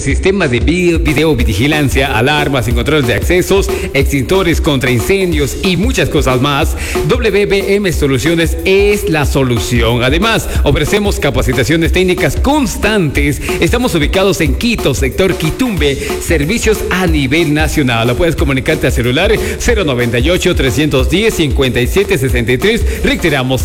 sistemas de videovigilancia, alarmas y controles de accesos, extintores contra incendios y muchas cosas más, WBM Soluciones es la solución. Además, ofrecemos capacitaciones técnicas constantes. Estamos ubicados en Quito, sector Quitumbe, servicios a nivel nacional. Puedes comunicarte a celular 098-310-5763. Reiteramos,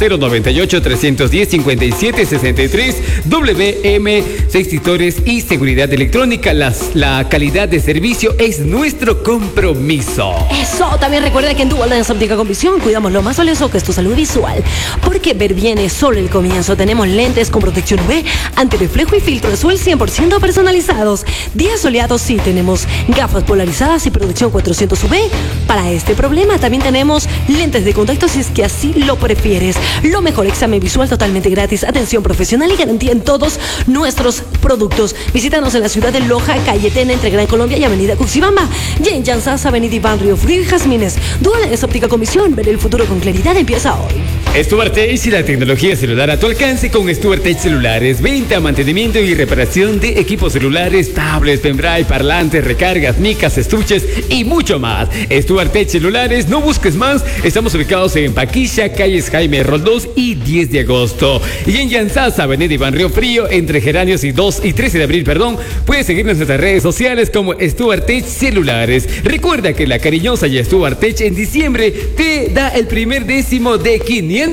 098-310-5763. WM Extintores y Seguridad Electrónica. La calidad de servicio es nuestro compromiso. Eso, también recuerda que en Dual Lens Óptica con Visión cuidamos lo más valioso, que es tu salud visual. Porque ver bien es solo el comienzo. Tenemos lentes con protección UV, antirreflejo y filtro de sol 100% personalizados. Días soleados, sí, tenemos gafas polarizadas y protección 400 UV. Para este problema también tenemos lentes de contacto si es que así lo prefieres. Lo mejor, examen visual totalmente gratis, atención profesional y garantía en todos nuestros productos. Visítanos en la ciudad de Loja, calle Tena, entre Gran Colombia y Avenida Cuxibamba. Y en Yanzas, Avenida Iván Río Frío y Jazmines. Dual Lens Óptica con Visión. Ver el futuro con claridad empieza hoy. Stuart Tech y la tecnología celular a tu alcance con Stuart Tech Celulares. Venta, mantenimiento y reparación de equipos celulares, tablets, pendrive, parlantes, recargas, micas, estuches y mucho más. Stuart Tech Celulares, no busques más. Estamos ubicados en Paquilla, calles Jaime Roldós y 10 de agosto. Y en Yanzas, Avenida Iván Río Frío, entre Geranios y 2 y 13 de abril, Puedes seguirnos en nuestras redes sociales como Stuart Tech Celulares. Recuerda que La Cariñosa y Stuart Tech en diciembre te da el primer décimo de $500.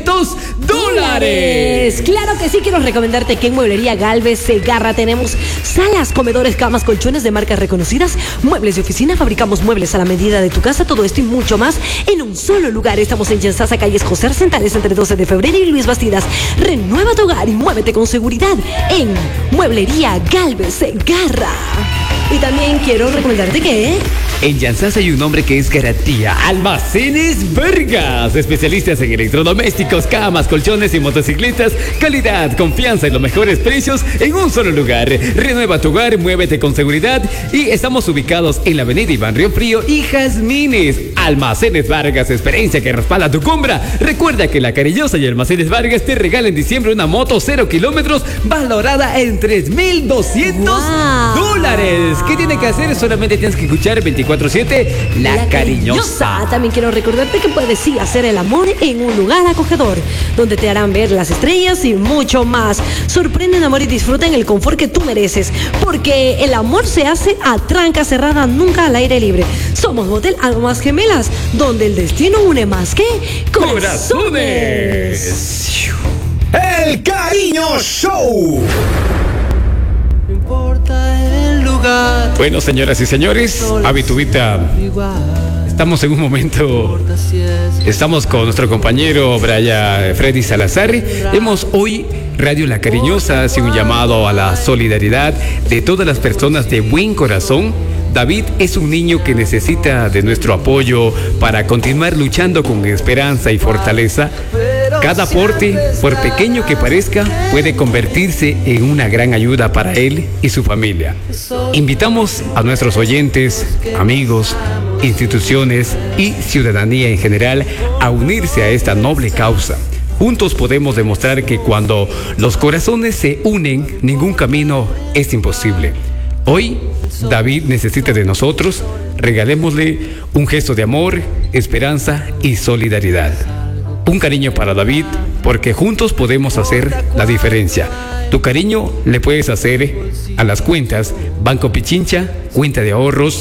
Claro que sí, quiero recomendarte que en Mueblería Galvez Segarra tenemos salas, comedores, camas, colchones de marcas reconocidas, muebles de oficina, fabricamos muebles a la medida de tu casa, todo esto y mucho más en un solo lugar. Estamos en Yanzasa, calles José Arcentales, entre 12 de febrero y Luis Bastidas. Renueva tu hogar y muévete con seguridad en Mueblería Galvez Segarra. Y también quiero recomendarte que en Yanzas hay un nombre que es garantía. Almacenes Vargas. Especialistas en electrodomésticos, camas, colchones y motocicletas. Calidad, confianza y los mejores precios en un solo lugar. Renueva tu hogar, muévete con seguridad. Y estamos ubicados en la avenida Iván Río Frío y Jazmines. Almacenes Vargas, experiencia que respalda tu compra. Recuerda que La Cariñosa y Almacenes Vargas te regalan en diciembre una moto 0 kilómetros valorada en $3,200. ¿Qué tiene que hacer? Solamente tienes que escuchar 24/7 La Cariñosa. También quiero recordarte que puedes sí hacer el amor en un lugar acogedor, donde te harán ver las estrellas y mucho más. Sorprenden, amor, y disfruten el confort que tú mereces, porque el amor se hace a tranca cerrada, nunca al aire libre. Somos Motel Almas Gemelas, donde el destino une más que corazones. El Cariño Show. Bueno, señoras y señores, Habitubita, estamos en un momento, estamos con nuestro compañero Freddy Salazar. Hoy Radio La Cariñosa hace un llamado a la solidaridad de todas las personas de buen corazón. David es un niño que necesita de nuestro apoyo para continuar luchando con esperanza y fortaleza. Cada aporte, por pequeño que parezca, puede convertirse en una gran ayuda para él y su familia. Invitamos a nuestros oyentes, amigos, instituciones y ciudadanía en general a unirse a esta noble causa. Juntos podemos demostrar que cuando los corazones se unen, ningún camino es imposible. Hoy, David necesita de nosotros. Regalémosle un gesto de amor, esperanza y solidaridad. Un cariño para David, porque juntos podemos hacer la diferencia. Tu cariño le puedes hacer a las cuentas Banco Pichincha, cuenta de ahorros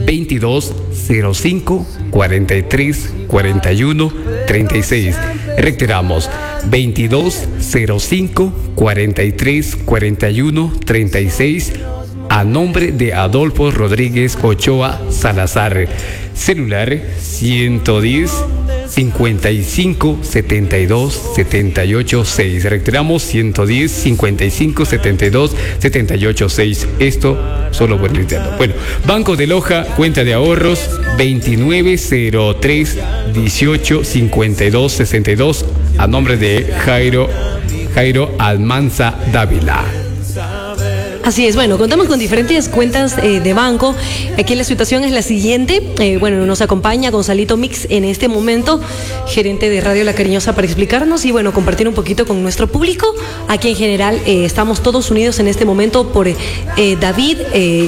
2205 43 41 36. Reiteramos, 2205 43 41 36. A nombre de Adolfo Rodríguez Ochoa Salazar. Celular 110 55 72 78 6. Reiteramos, 110 55 72 78 6. Esto solo por el interno. Bueno, Banco de Loja, cuenta de ahorros 2903 18 52 62. A nombre de Jairo Almanza Dávila. Así es, bueno, contamos con diferentes cuentas de banco. Aquí la situación es la siguiente. Bueno, nos acompaña Gonzalito Mix en este momento, gerente de Radio La Cariñosa, para explicarnos y, bueno, compartir un poquito con nuestro público. Aquí en general estamos todos unidos en este momento por David.